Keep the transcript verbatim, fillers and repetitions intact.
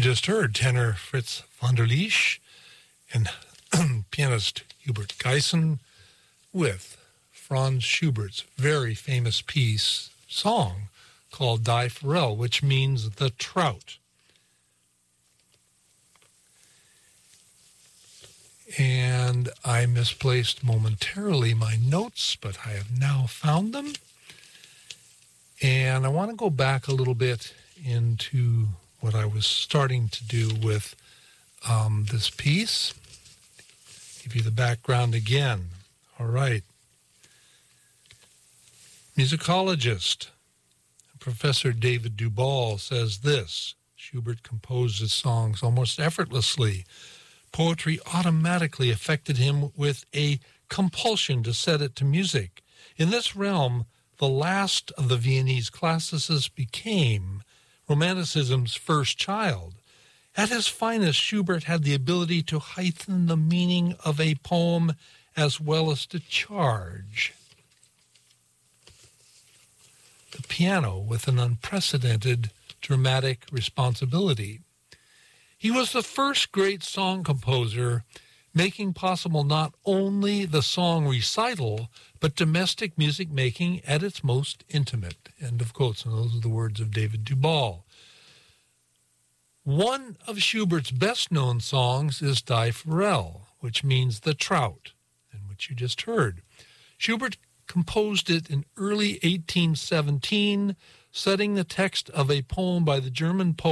just heard tenor Fritz von der Lesch and pianist Hubert Geisen with Franz Schubert's very famous piece, song, called Die Forelle, which means the trout. And I misplaced momentarily my notes, but I have now found them. And I want to go back a little bit into what I was starting to do with um, this piece. Give you the background again. All right. Musicologist Professor David Dubal says this: Schubert composed his songs almost effortlessly. Poetry automatically affected him with a compulsion to set it to music. In this realm, the last of the Viennese classicists became Romanticism's first child. At his finest, Schubert had the ability to heighten the meaning of a poem as well as to charge the piano with an unprecedented dramatic responsibility. He was the first great song composer, making possible not only the song recital, but domestic music making at its most intimate. End of quotes, and those are the words of David Dubal. One of Schubert's best-known songs is Die Forelle, which means the trout, and which you just heard. Schubert composed it in early eighteen seventeen, setting the text of a poem by the German poet